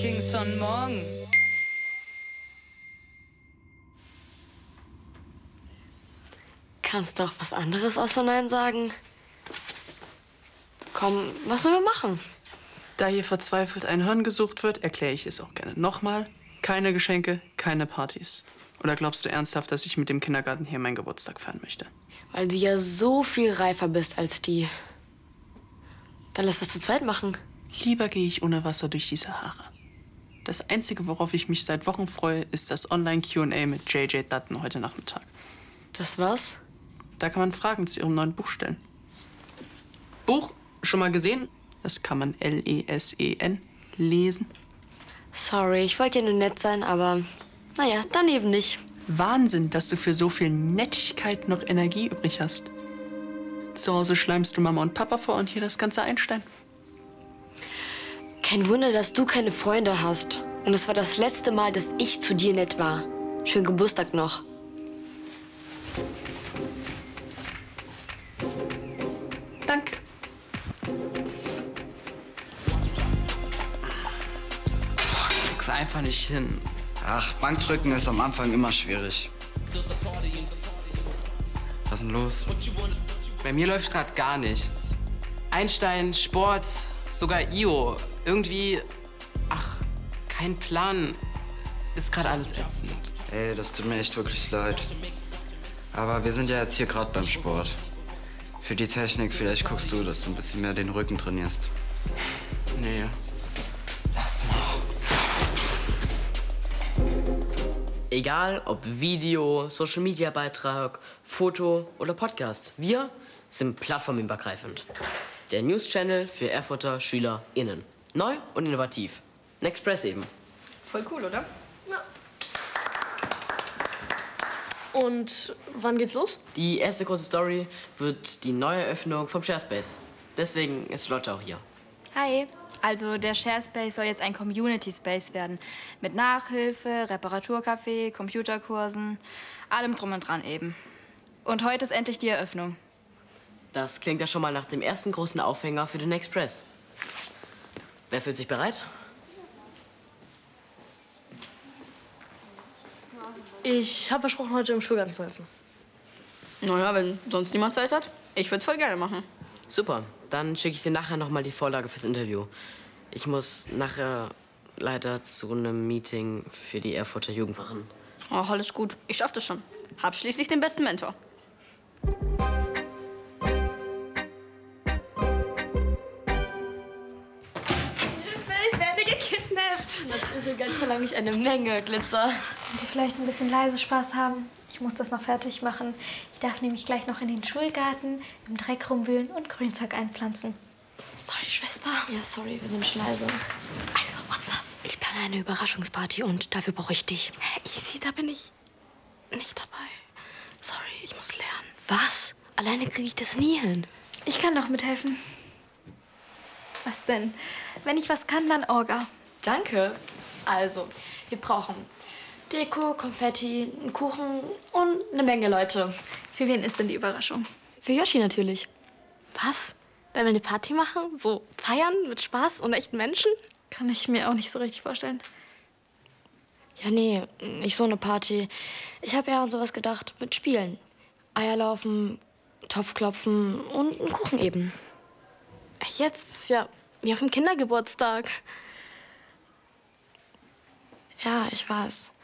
Meetings von morgen. Kannst doch was anderes außer Nein sagen. Komm, was sollen wir machen? Da hier verzweifelt ein Hirn gesucht wird, erkläre ich es auch gerne nochmal. Keine Geschenke, keine Partys. Oder glaubst du ernsthaft, dass ich mit dem Kindergarten hier meinen Geburtstag feiern möchte? Weil du ja so viel reifer bist als die. Dann lass was zu zweit machen. Lieber gehe ich ohne Wasser durch die Sahara. Das Einzige, worauf ich mich seit Wochen freue, ist das Online-Q&A mit JJ Dutton heute Nachmittag. Das was? Da kann man Fragen zu ihrem neuen Buch stellen. Buch, schon mal gesehen? Das kann man L-E-S-E-N lesen. Sorry, ich wollte ja nur nett sein, aber naja, dann eben nicht. Wahnsinn, dass du für so viel Nettigkeit noch Energie übrig hast. Zu Hause schleimst du Mama und Papa vor und hier das ganze Einstein. Kein Wunder, dass du keine Freunde hast. Und es war das letzte Mal, dass ich zu dir nett war. Schönen Geburtstag noch. Danke. Ich krieg's einfach nicht hin. Ach, Bankdrücken ist am Anfang immer schwierig. Was ist denn los? Bei mir läuft gerade gar nichts. Einstein, Sport, sogar IO. Irgendwie, ach, kein Plan. Ist gerade alles ätzend. Ey, das tut mir echt wirklich leid. Aber wir sind ja jetzt hier gerade beim Sport. Für die Technik, vielleicht guckst du, dass du ein bisschen mehr den Rücken trainierst. Nee. Lass mal. Egal ob Video, Social-Media-Beitrag, Foto oder Podcast, wir sind plattformübergreifend. Der News-Channel für Erfurter SchülerInnen. Neu und innovativ. Nexpress eben. Voll cool, oder? Ja. Und wann geht's los? Die erste große Story wird die Neueröffnung vom ShareSpace. Deswegen ist Lotte auch hier. Hi. Also der ShareSpace soll jetzt ein Community Space werden. Mit Nachhilfe, Reparaturcafé, Computerkursen, allem drum und dran eben. Und heute ist endlich die Eröffnung. Das klingt ja schon mal nach dem ersten großen Aufhänger für den Express. Wer fühlt sich bereit? Ich habe versprochen, heute im Schulgarten zu helfen. Naja, wenn sonst niemand Zeit hat. Ich würde es voll gerne machen. Super, dann schicke ich dir nachher noch mal die Vorlage fürs Interview. Ich muss nachher leider zu einem Meeting für die Erfurter Jugendwachen. Ach, alles gut. Ich schaff das schon. Hab schließlich den besten Mentor. Ich werde gekidnappt. Das ist ganz verlange ich eine Menge Glitzer. Könnt ihr vielleicht ein bisschen leise Spaß haben? Ich muss das noch fertig machen. Ich darf nämlich gleich noch in den Schulgarten, im Dreck rumwühlen und Grünzeug einpflanzen. Sorry, Schwester. Ja, sorry, wir sind schon leise. Also, what's up? Ich plane eine Überraschungsparty und dafür brauche ich dich. Easy, da bin ich nicht dabei. Sorry, ich muss lernen. Was? Alleine kriege ich das nie hin. Ich kann doch mithelfen. Was denn? Wenn ich was kann, dann Orga. Danke. Also, wir brauchen Deko, Konfetti, einen Kuchen und eine Menge Leute. Für wen ist denn die Überraschung? Für Yoshi natürlich. Was? Wollen wir eine Party machen? So feiern mit Spaß und echten Menschen? Kann ich mir auch nicht so richtig vorstellen. Ja, nee, nicht so eine Party. Ich habe ja an sowas gedacht mit Spielen. Eierlaufen, Topfklopfen und einen Kuchen eben. Jetzt ist ja wie auf dem Kindergeburtstag. Ja, ich weiß.